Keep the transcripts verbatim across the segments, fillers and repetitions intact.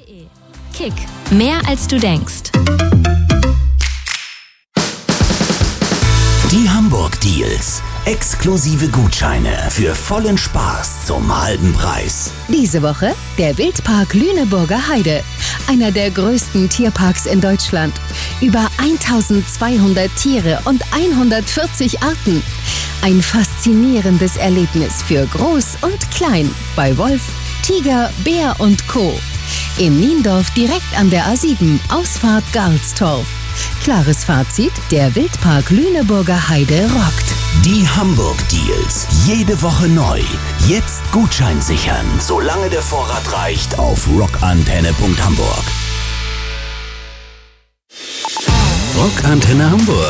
Kick. Mehr als du denkst. Die Hamburg Deals. Exklusive Gutscheine für vollen Spaß zum halben Preis. Diese Woche der Wildpark Lüneburger Heide. Einer der größten Tierparks in Deutschland. Über eintausendzweihundert Tiere und hundertvierzig Arten. Ein faszinierendes Erlebnis für Groß und Klein. Bei Wolf, Tiger, Bär und Co. In Niendorf direkt an der A sieben, Ausfahrt Garlstorf. Klares Fazit, der Wildpark Lüneburger Heide rockt. Die Hamburg Deals. Jede Woche neu. Jetzt Gutschein sichern, solange der Vorrat reicht, auf rockantenne punkt hamburg. Rockantenne Hamburg.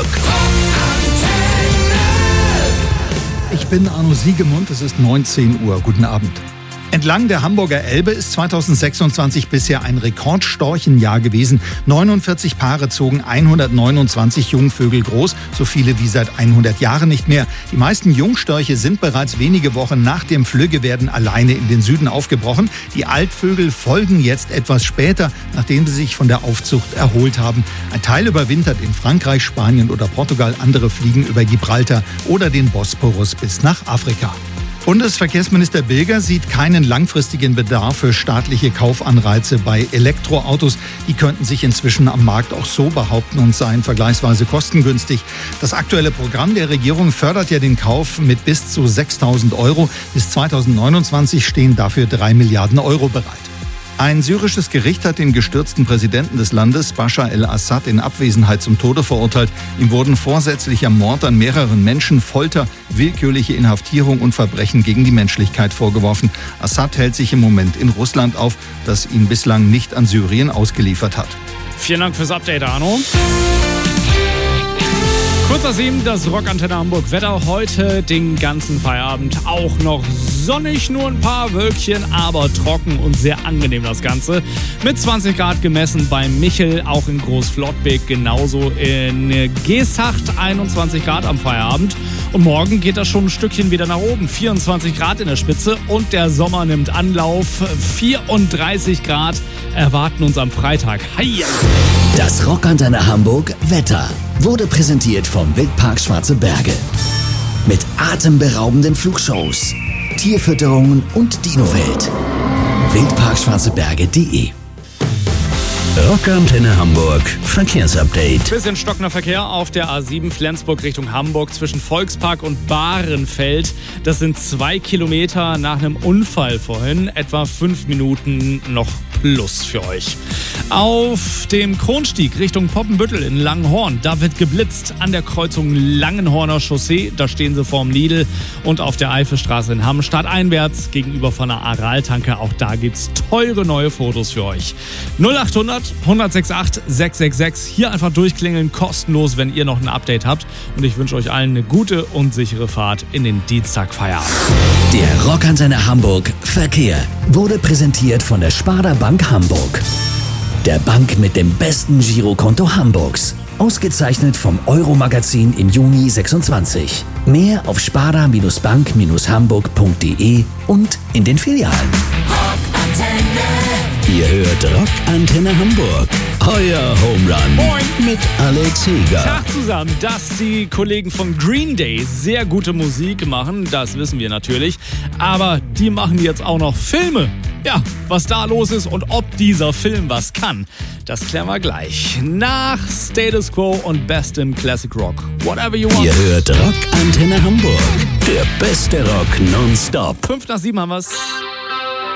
Ich bin Arno Siegemund, es ist neunzehn Uhr. Guten Abend. Entlang der Hamburger Elbe ist zweitausendsechsundzwanzig bisher ein Rekordstorchenjahr gewesen. neunundvierzig Paare zogen hundertneunundzwanzig Jungvögel groß, so viele wie seit hundert Jahren nicht mehr. Die meisten Jungstörche sind bereits wenige Wochen nach dem Flüggewerden alleine in den Süden aufgebrochen. Die Altvögel folgen jetzt etwas später, nachdem sie sich von der Aufzucht erholt haben. Ein Teil überwintert in Frankreich, Spanien oder Portugal, andere fliegen über Gibraltar oder den Bosporus bis nach Afrika. Bundesverkehrsminister Bilger sieht keinen langfristigen Bedarf für staatliche Kaufanreize bei Elektroautos. Die könnten sich inzwischen am Markt auch so behaupten und seien vergleichsweise kostengünstig. Das aktuelle Programm der Regierung fördert ja den Kauf mit bis zu sechstausend Euro. Bis zweitausendneunundzwanzig stehen dafür drei Milliarden Euro bereit. Ein syrisches Gericht hat den gestürzten Präsidenten des Landes, Bashar el-Assad, in Abwesenheit zum Tode verurteilt. Ihm wurden vorsätzlicher Mord an mehreren Menschen, Folter, willkürliche Inhaftierung und Verbrechen gegen die Menschlichkeit vorgeworfen. Assad hält sich im Moment in Russland auf, das ihn bislang nicht an Syrien ausgeliefert hat. Vielen Dank fürs Update, Arno. Kurz nach sieben, das Rockantenne Hamburg Wetter heute den ganzen Feierabend auch noch sonnig, nur ein paar Wölkchen, aber trocken und sehr angenehm das Ganze. Mit zwanzig Grad gemessen bei Michel, auch in Großflottbek, genauso in Geesthacht, einundzwanzig Grad am Feierabend. Und morgen geht das schon ein Stückchen wieder nach oben, vierundzwanzig Grad in der Spitze und der Sommer nimmt Anlauf, vierunddreißig Grad erwarten uns am Freitag. Hi! Das Rockantenne Hamburg Wetter wurde präsentiert vom Wildpark Schwarze Berge. Mit atemberaubenden Flugshows, Tierfütterungen und Dinowelt. wildpark schwarze berge punkt de. Rockantenne Hamburg Verkehrsupdate. Bisschen stockender Verkehr auf der A sieben Flensburg Richtung Hamburg zwischen Volkspark und Bahrenfeld. Das sind zwei Kilometer nach einem Unfall vorhin. Etwa fünf Minuten noch plus für euch. Auf dem Kronstieg Richtung Poppenbüttel in Langenhorn, da wird geblitzt an der Kreuzung Langenhorner Chaussee. Da stehen sie vorm Lidl. Und auf der Eifelstraße in Hamm stadteinwärts gegenüber von der Araltanke. Auch da gibt's teure neue Fotos für euch. null achthundert hundertsechsundachtzig sechshundertsechsundsechzig. Hier einfach durchklingeln, kostenlos, wenn ihr noch ein Update habt. Und ich wünsche euch allen eine gute und sichere Fahrt in den Dienstagfeierabend. Der Rockantenne Hamburg Verkehr wurde präsentiert von der Sparda Bank Hamburg. Der Bank mit dem besten Girokonto Hamburgs. Ausgezeichnet vom Euro-Magazin im Juni sechsundzwanzig. Mehr auf sparda bank hamburg punkt de und in den Filialen. Ihr hört Rockantenne Hamburg. Euer Home Run. Moin. Mit Alex Heger. Tag zusammen, dass die Kollegen von Green Day sehr gute Musik machen, das wissen wir natürlich. Aber die machen jetzt auch noch Filme. Ja, was da los ist und ob dieser Film was kann, das klären wir gleich. Nach Status Quo und Best im Classic Rock. Whatever you want. Ihr hört Rockantenne Hamburg. Der beste Rock nonstop. Fünf nach sieben haben wir's.